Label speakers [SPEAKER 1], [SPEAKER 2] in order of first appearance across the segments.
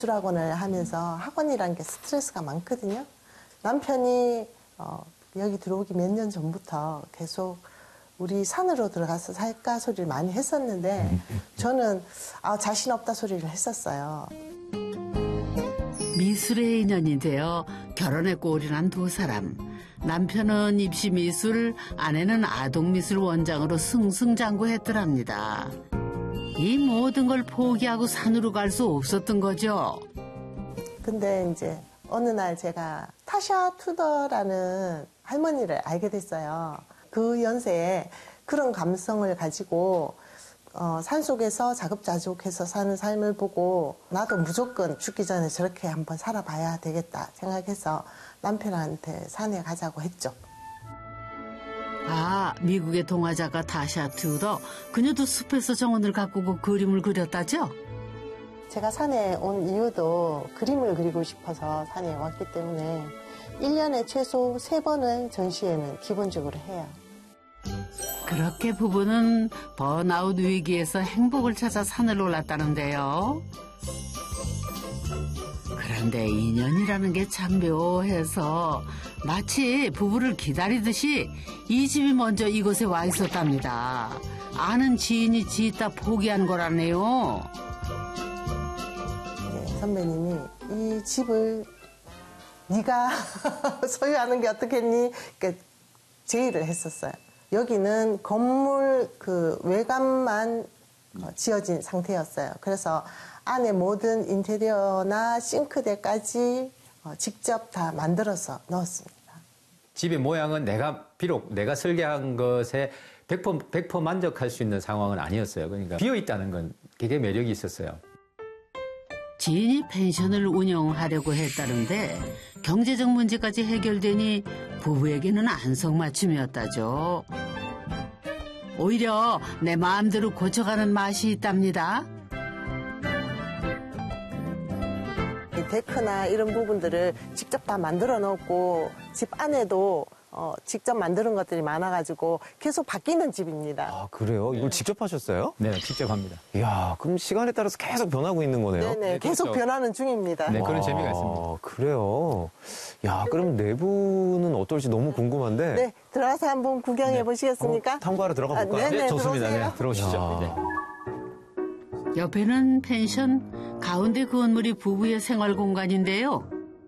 [SPEAKER 1] 미술학원을 하면서 학원이라는 게 스트레스가 많거든요. 남편이 여기 들어오기 몇 년 전부터 계속 우리 산으로 들어가서 살까 소리를 많이 했었는데 저는 자신 없다 소리를 했었어요.
[SPEAKER 2] 미술의 인연인데요. 결혼에 골인한 두 사람. 남편은 입시미술, 아내는 아동미술 원장으로 승승장구했더랍니다. 이 모든 걸 포기하고 산으로 갈 수 없었던 거죠.
[SPEAKER 1] 근데 이제 어느 날 제가 타샤 투더라는 할머니를 알게 됐어요. 그 연세에 그런 감성을 가지고 산속에서 자급자족해서 사는 삶을 보고 나도 무조건 죽기 전에 저렇게 한번 살아봐야 되겠다 생각해서 남편한테 산에 가자고 했죠.
[SPEAKER 2] 미국의 동화작가 타샤 투더. 그녀도 숲에서 정원을 가꾸고 그림을 그렸다죠?
[SPEAKER 1] 제가 산에 온 이유도 그림을 그리고 싶어서 산에 왔기 때문에 1년에 최소 3번은 전시회는 기본적으로 해요.
[SPEAKER 2] 그렇게 부부는 번아웃 위기에서 행복을 찾아 산을 올랐다는데요. 그런데 인연이라는 게 참 묘해서 마치 부부를 기다리듯이 이 집이 먼저 이곳에 와 있었답니다. 아는 지인이 짓다 포기한 거라네요.
[SPEAKER 1] 네, 선배님이 이 집을 네가 소유하는 게 어떻겠니? 그러니까 제의를 했었어요. 여기는 건물 그 외관만 지어진 상태였어요. 그래서 안에 모든 인테리어나 싱크대까지 직접 다 만들어서 넣었습니다.
[SPEAKER 3] 집의 모양은 비록 내가 설계한 것에 100% 만족할 수 있는 상황은 아니었어요. 그러니까 비어있다는 건 되게 매력이 있었어요.
[SPEAKER 2] 지인이 펜션을 운영하려고 했다는데 경제적 문제까지 해결되니 부부에게는 안성맞춤이었다죠. 오히려 내 마음대로 고쳐가는 맛이 있답니다.
[SPEAKER 1] 데크나 이런 부분들을 직접 다 만들어 놓고 집 안에도 직접 만드는 것들이 많아가지고 계속 바뀌는 집입니다.
[SPEAKER 4] 아, 그래요? 이걸 직접 하셨어요?
[SPEAKER 3] 네, 직접 합니다.
[SPEAKER 4] 이야, 그럼 시간에 따라서 계속 변하고 있는 거네요?
[SPEAKER 1] 네네, 계속
[SPEAKER 3] 그렇죠.
[SPEAKER 1] 변하는 중입니다.
[SPEAKER 3] 네, 그런 재미가 있습니다.
[SPEAKER 4] 그래요? 야, 그럼 내부는 어떨지 너무 궁금한데.
[SPEAKER 1] 네, 들어가서 한번 구경해 보시겠습니까?
[SPEAKER 4] 탐구하러 들어가 볼까요?
[SPEAKER 1] 네네,
[SPEAKER 3] 좋습니다.
[SPEAKER 1] 들어오세요.
[SPEAKER 3] 네, 들어오시죠. 네.
[SPEAKER 2] 옆에는 펜션, 가운데 건물이 부부의 생활 공간인데요.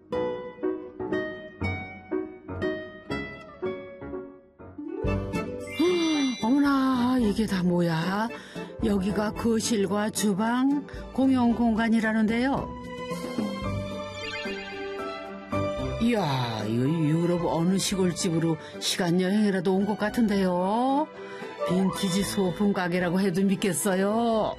[SPEAKER 2] 어머나, 이게 다 뭐야? 여기가 거실과 주방, 공용 공간이라는데요. 이야, 이거 유럽 어느 시골집으로 시간 여행이라도 온 것 같은데요. 빈티지 소품 가게라고 해도 믿겠어요.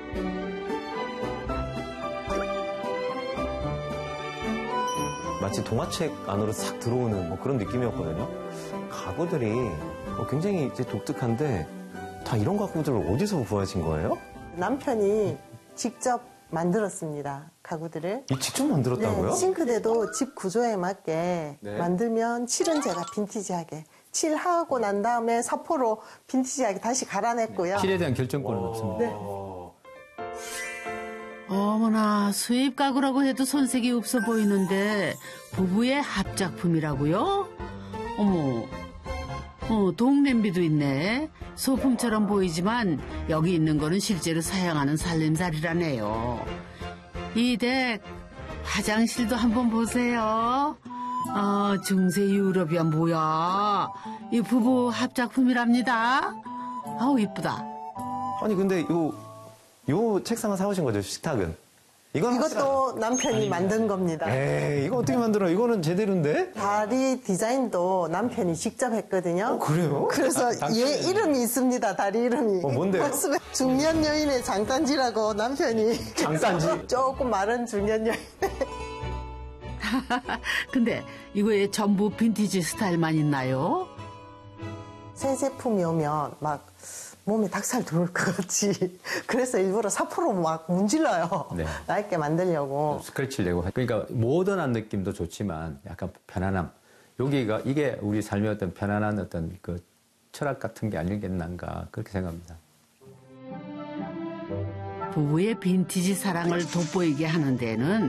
[SPEAKER 4] 마치 동화책 안으로 싹 들어오는 그런 느낌이었거든요. 가구들이 굉장히 이제 독특한데 다 이런 가구들을 어디서 구하신 거예요?
[SPEAKER 1] 남편이 직접 만들었습니다. 가구들을.
[SPEAKER 4] 직접 만들었다고요?
[SPEAKER 1] 네, 싱크대도 집 구조에 맞게
[SPEAKER 4] 네.
[SPEAKER 1] 만들면 칠은 제가 빈티지하게 칠하고 난 다음에 사포로 빈티지하게 다시 갈아냈고요.
[SPEAKER 3] 칠에 대한 결정권은 없습니다.
[SPEAKER 1] 네.
[SPEAKER 2] 어머나, 수입 가구라고 해도 손색이 없어 보이는데 부부의 합작품이라고요? 어머, 동냄비도 있네. 소품처럼 보이지만 여기 있는 거는 실제로 사용하는 살림살이라네요. 이 댁 화장실도 한번 보세요. 중세 유럽이야 뭐야. 이 부부 합작품이랍니다. 아우 이쁘다.
[SPEAKER 4] 아니 근데 요 책상을 사오신 거죠, 식탁은?
[SPEAKER 1] 이것도 남편이 만든 겁니다.
[SPEAKER 4] 에이, 이거 어떻게 만들어? 이거는 제대로인데?
[SPEAKER 1] 다리 디자인도 남편이 직접 했거든요.
[SPEAKER 4] 그래요?
[SPEAKER 1] 그래서 얘 이름이 있습니다. 다리 이름이.
[SPEAKER 4] 뭔데요?
[SPEAKER 1] 중년 여인의 장단지라고 남편이.
[SPEAKER 4] 장단지?
[SPEAKER 1] 조금 마른 중년 여인.
[SPEAKER 2] 근데 이거에 전부 빈티지 스타일만 있나요?
[SPEAKER 1] 새 제품이 오면 막 몸에 닭살 들어올 것 같이. 그래서 일부러 사포로 막 문질러요.
[SPEAKER 3] 네.
[SPEAKER 1] 낡게 만들려고.
[SPEAKER 3] 스크래치를 내고. 그러니까 모던한 느낌도 좋지만 약간 편안함. 이게 우리 삶의 어떤 편안한 어떤 그 철학 같은 게 아니겠는가 그렇게 생각합니다.
[SPEAKER 2] 부부의 빈티지 사랑을 돋보이게 하는 데는